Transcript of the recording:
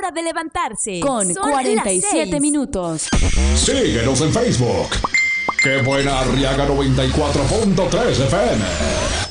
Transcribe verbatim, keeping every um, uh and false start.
hora de levantarse. Con Son cuarenta y las siete seis. minutos. Síguenos en Facebook. Qué buena Arriaga noventa y cuatro punto tres F M.